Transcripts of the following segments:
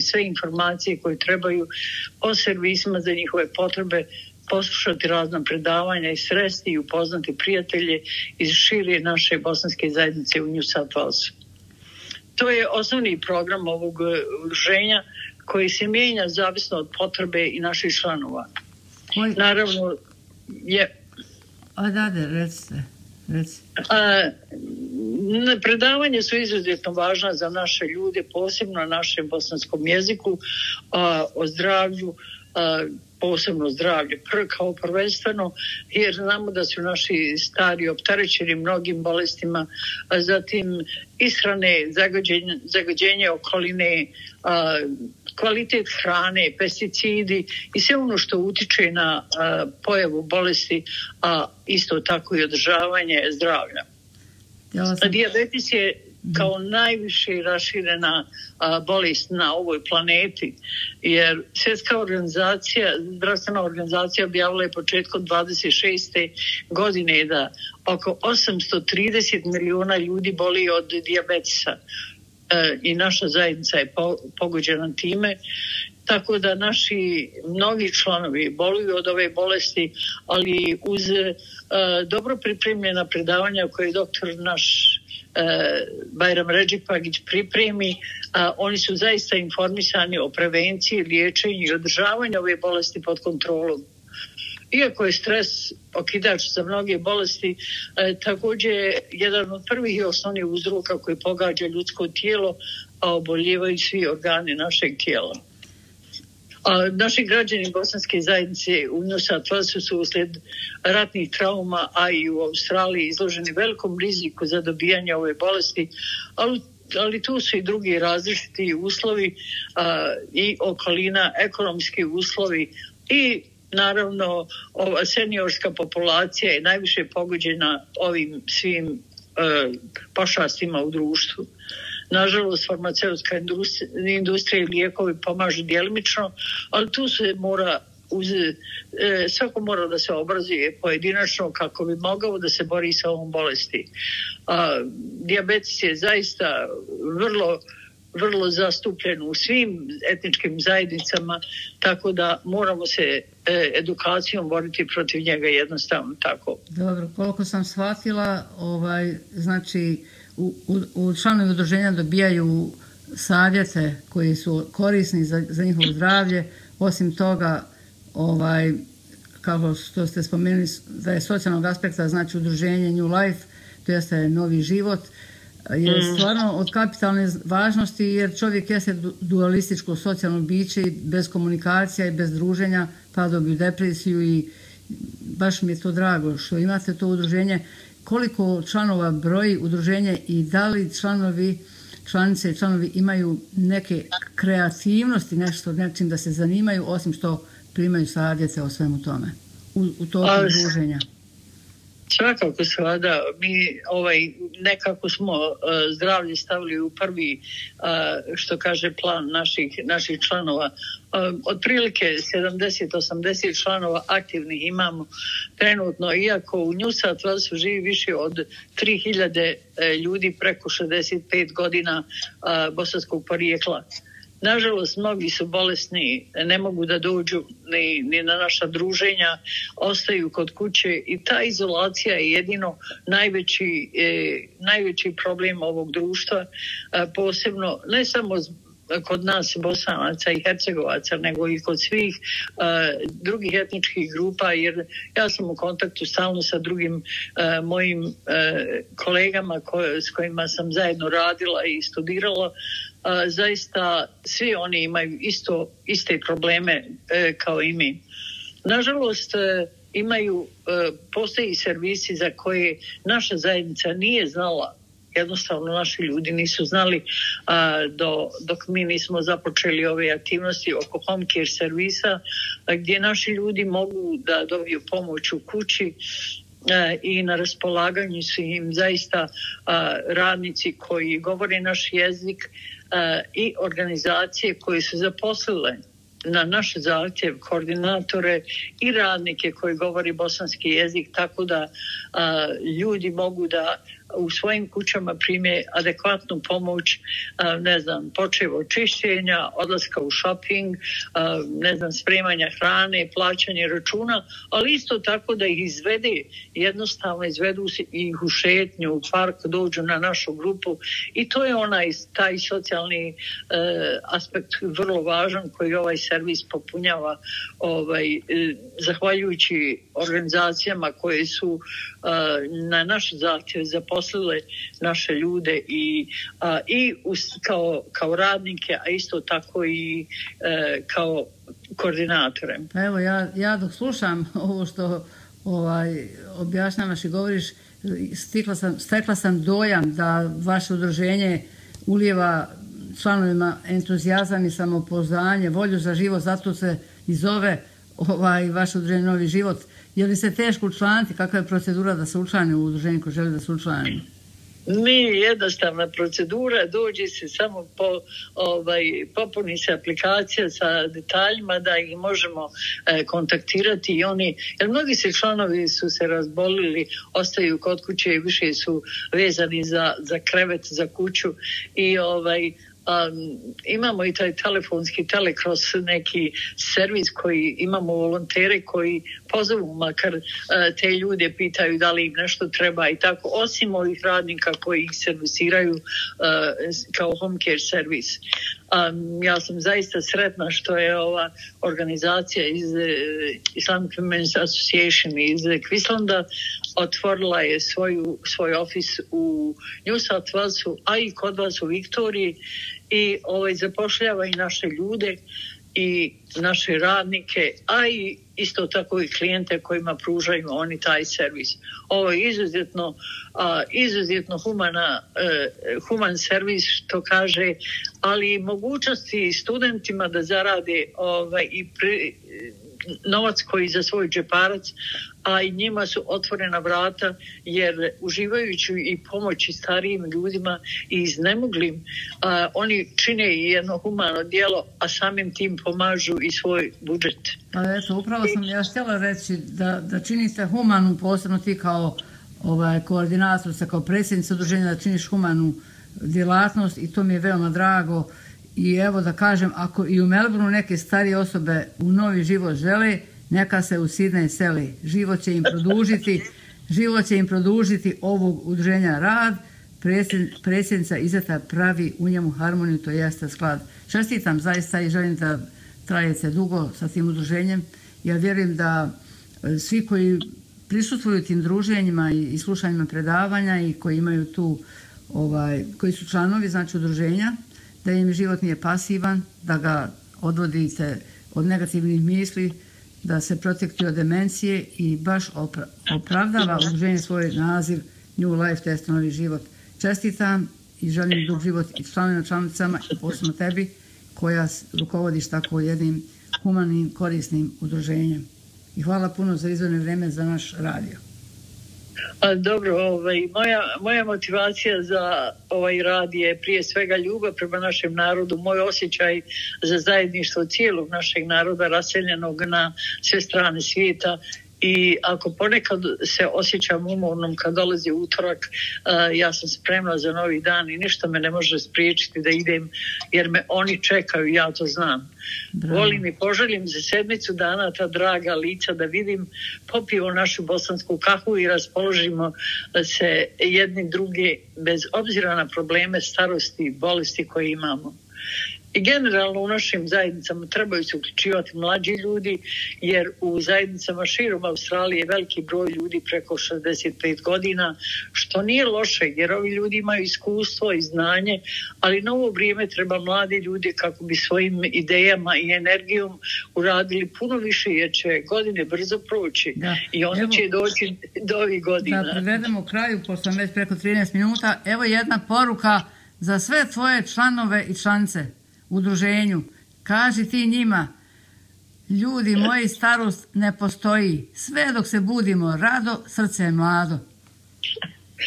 sve informacije koje trebaju o servisima za njihove potrebe, poslušati razna predavanja i sresti i upoznati prijatelje iz šire naše bosanske zajednice u New South Walesu. To je osnovni program ovog udruženja koji se mijenja zavisno od potrebe i naših članova. Naravno, recite. Predavanja su izuzetno važna za naše ljude, posebno na našem bosanskom jeziku, o zdravlju, posebno zdravlje kao prvenstveno, jer znamo da su naši stari opterećeni mnogim bolestima, a zatim ishrane, zagađenje okoline, kvalitet hrane, pesticidi i sve ono što utiče na pojavu bolesti, a isto tako i održavanje zdravlja. Dijabetes je kao najviše raširena bolest na ovoj planeti, jer Svjetska zdravstvena organizacija objavila je početkom 26. godine da oko 830 milijuna ljudi boli od dijabetesa i naša zajednica je pogođena time. Tako da naši mnogi članovi boluju od ove bolesti, ali uz dobro pripremljena predavanja koje je doktor naš Bajram Redžipagić pripremi, oni su zaista informisani o prevenciji, liječenju i održavanju ove bolesti pod kontrolom. Iako je stres okidač za mnoge bolesti, također je jedan od prvih i osnovnih uzroka koji pogađa ljudsko tijelo, a oboljevaju svi organi našeg tijela. Naši građani bosanske zajednice u New South Walesu su uslijed ratnih trauma, a i u Australiji izloženi velikom riziku za dobijanje ove bolesti, ali tu su i drugi različiti uslovi i okolina, ekonomski uslovi i naravno ova seniorska populacija je najviše pogođena ovim svim pošastima u društvu. Nažalost, farmaceutska industrija i lijekovi pomažu djelimično, ali tu se svako mora da se obrazuje pojedinačno kako bi mogao da se bori sa ovom bolesti. Dijabetes je zaista vrlo zastupljen u svim etničkim zajednicama, tako da moramo se edukacijom boriti protiv njega jednostavno tako. Dobro, koliko sam shvatila, znači u članovi udruženja dobijaju savjete koji su korisni za njihovo zdravlje. Osim toga, kako što ste spomenuli, da je socijalnog aspekta, znači udruženje New Life, to jeste novi život, je stvarno od kapitalne važnosti, jer čovjek jeste dualističko socijalno biće i bez komunikacija i bez druženja pada bi u depresiju i baš mi je to drago što imate to udruženje. Koliko članova broji udruženje i da li članice i članovi imaju neke kreativnosti, nešto nečim da se zanimaju, osim što primaju savjete o svemu tome u toku udruženja? Svakako sada, mi nekako smo zdravlje stavili u prvi, što kaže, plan naših članova. Otprilike 70-80 članova aktivnih imamo trenutno, iako u New South Walesu živi više od 3000 ljudi preko 65 godina bosanskog porijekla. Nažalost, mnogi su bolesni, ne mogu da dođu ni na naša druženja, ostaju kod kuće i ta izolacija je jedino najveći problem ovog društva, posebno ne samo kod nas Bosanaca i Hercegovaca, nego i kod svih drugih etničkih grupa, jer ja sam u kontaktu stalno sa drugim mojim kolegama s kojima sam zajedno radila i studirala. Zaista svi oni imaju iste probleme kao i mi. Nažalost, postoji servisi za koje naša zajednica nije znala. Jednostavno naši ljudi nisu znali dok mi nismo započeli ove aktivnosti oko home care servisa, gdje naši ljudi mogu da dobiju pomoć u kući i na raspolaganju su im zaista radnici koji govore naš jezik i organizacije koje su zaposlile na naš zahtjev koordinatore i radnike koji govori bosanski jezik, tako da ljudi mogu da u svojim kućama prime adekvatnu pomoć, ne znam, počev od čišćenja, odlaska u shopping, ne znam, spremanja hrane, plaćanje računa, ali isto tako da ih izvede, jednostavno izvedu ih u šetnju, u park, dođu na našu grupu i to je taj socijalni aspekt vrlo važan koji ovaj servis popunjava, zahvaljujući organizacijama koje su na naš zahtjev zaposlile naše ljude i kao radnike, a isto tako i kao koordinatore. Pa evo, ja dok slušam ovo što objašnjavaš i govoriš, stekla sam dojam da vaše udruženje ulijeva članovima entuzijazam i samopouzdanje, volju za život, zato se i zove vaše udruženje Novi život. Je li se teško učlaniti? Kakva je procedura da se učlani u udruženje ko želi da se učlani? Nije jednostavna procedura, dođe se samo popuni se aplikacija sa detaljima da ih možemo kontaktirati i oni, jer mnogi se članovi su se razbolili, ostaju kod kuće i više su vezani za krevet, za kuću i imamo i taj telefonski telekroz neki servis koji imamo volontere koji pozovu makar te ljude, pitaju da li im nešto treba i tako, osim ovih radnika koji ih servisiraju kao home care servis. Ja sam zaista sretna što je ova organizacija iz Islamic Women's Association iz Queenslanda otvorila je svoj ofis u New South Walesu, a i kod vas u Viktoriji i zapošljava i naše ljude i naše radnike, a i isto tako i klijente kojima pružaju oni taj servis. Ovo je izuzetno human servis, što kaže, ali mogućnosti studentima da zarade novac koji za svoj džeparac, a i njima su otvorena vrata, jer uživajući i pomoći starijim ljudima i iznemoglim, oni čine i jedno humano djelo, a samim tim pomažu i svoj budžet. Pa eto, upravo sam ja htjela reći da činite humanu, posebno ti kao koordinatorica, kao predsjednica udruženja, da činiš humanu djelatnost i to mi je veoma drago. I evo da kažem, ako i u Melbourneu neke starije osobe u novi život žele, neka se u Sidney seli. Život će im produžiti ovog udruženja rad. Predsjednica Izeta pravi u njemu harmoniju, to jeste sklad. Čestitam zaista i želim da trajete dugo sa tim udruženjem. Ja vjerujem da svi koji prisustvuju tim druženjima i slušanjima predavanja i koji imaju tu, koji su članovi, znači udruženja, da im život nije pasivan, da ga odvodite od negativnih misli, da se protekti od demencije i baš opravdava udruženje svoj naziv New Life, to jest Novi život. Čestitam i želim dug život i članicama i posebno tebi koja rukovodiš tako jednim humanim, korisnim udruženjem. I hvala puno za izdvojeno vrijeme za naš radio. Dobro, moja motivacija za ovaj rad je prije svega ljubav prema našem narodu, moj osjećaj za zajedništvo cijelog našeg naroda raseljenog na sve strane svijeta. I ako ponekad se osjećam umornom kad dolazi utorak, ja sam spremna za novi dan i ništa me ne može spriječiti da idem, jer me oni čekaju, ja to znam. Bravo. Volim i poželim za sedmicu dana ta draga lica da vidim, popijemo našu bosansku kahu i raspoložimo se jedni druge bez obzira na probleme starosti i bolesti koje imamo. I generalno u našim zajednicama trebaju se uključivati mlađi ljudi, jer u zajednicama širom Australije je veliki broj ljudi preko 65 godina, što nije loše, jer ovi ljudi imaju iskustvo i znanje, ali na ovo vrijeme treba mladi ljudi kako bi svojim idejama i energijom uradili puno više, jer će godine brzo proći i oni će doći do ovih godina. Da privedemo kraju, pošto sam već preko 13 minuta, evo jedna poruka za sve tvoje članove i članice udruženju. Kaži ti njima, ljudi moji, starost ne postoji. Sve dok se budimo rado, srce je mlado.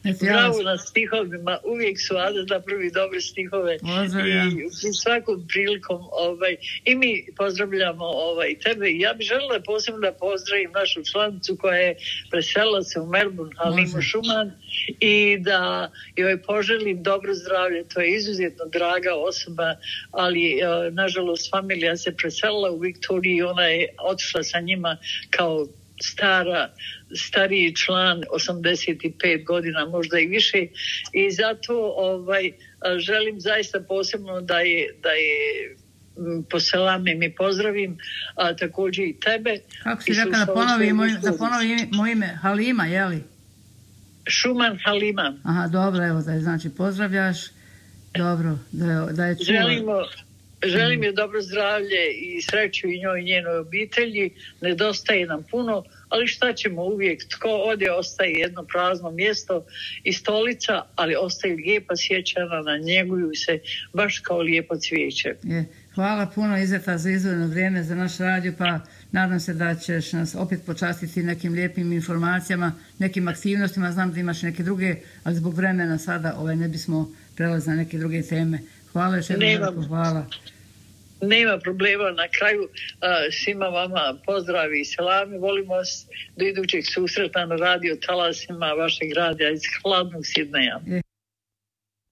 Bravo na stihovima, uvijek su Ada napravi dobre stihove i svakom prilikom i mi pozdravljamo tebe. Ja bih željela posebno da pozdravim našu članicu koja je preselila se u Melbourne, Halimu Šuman, i da joj poželim dobro zdravlje. To je izuzetno draga osoba, ali nažalost familija se preselila u Viktoriji i ona je otišla sa njima kao stariji član, 85 godina, možda i više, i zato želim zaista posebno da je poselamim i pozdravim, a također i tebe. Kako si rekao da ponovi moje ime? Halima, jeli? Šuman Halima. Aha, dobro, evo da je znači pozdravljaš. Dobro, da je čula. Želim joj dobro zdravlje i sreću i njoj i njenoj obitelji. Nedostaje nam puno, ali šta ćemo uvijek? Tko ode, ostaje jedno prazno mjesto i stolica, ali ostaje lijepa sjećana, na njeguju se baš kao lijepo cvijeće. Hvala puno, Izeta, za izdvojeno vrijeme za naš radio, pa nadam se da ćeš nas opet počastiti nekim lijepim informacijama, nekim aktivnostima. Znam da imaš neke druge, ali zbog vremena sada ne bismo prelazili na neke druge teme. Hvala još jednom, hvala. Nema problema, na kraju svima vama pozdravi i selami, volimo vas, do idućeg susreta na radio talasima vašeg radija iz hladnog Sidneja.